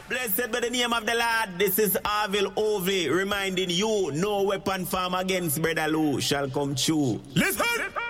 Blessed be the name of the Lord. This is Avil Ovi reminding you, no weapon formed against Brother Lou shall come true. Listen!